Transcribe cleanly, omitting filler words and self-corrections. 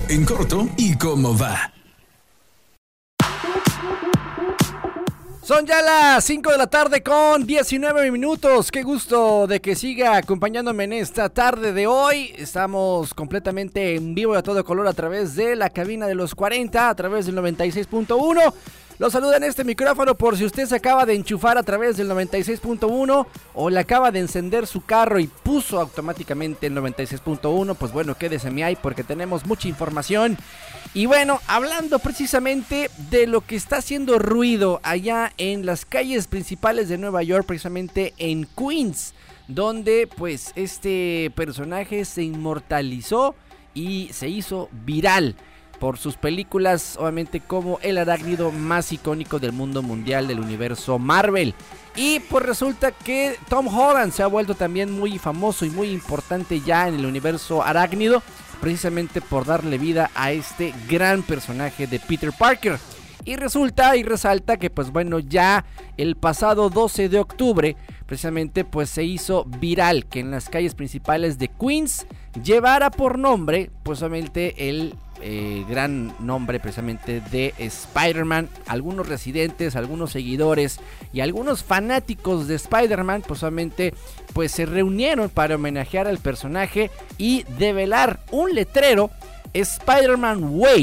en corto y cómo va. Son ya las 5 de la tarde con 19 minutos. Qué gusto de que siga acompañándome en esta tarde de hoy. Estamos completamente en vivo y a todo color a través de la cabina de los 40, a través del 96.1. Los saluda en este micrófono por si usted se acaba de enchufar a través del 96.1 o le acaba de encender su carro y puso automáticamente el 96.1. Pues bueno, quédese ahí porque tenemos mucha información. Y bueno, hablando precisamente de lo que está haciendo ruido allá en las calles principales de Nueva York, precisamente en Queens, donde pues este personaje se inmortalizó y se hizo viral por sus películas, obviamente como el arácnido más icónico del mundo mundial del universo Marvel. Y pues resulta que Tom Holland se ha vuelto también muy famoso y muy importante ya en el universo arácnido, precisamente por darle vida a este gran personaje de Peter Parker. Y resulta y resalta que pues bueno, ya el pasado 12 de octubre precisamente pues se hizo viral que en las calles principales de Queens llevara por nombre pues obviamente el gran nombre precisamente de Spider-Man. Algunos residentes, algunos seguidores y algunos fanáticos de Spider-Man pues obviamente pues se reunieron para homenajear al personaje y develar un letrero Spider-Man Way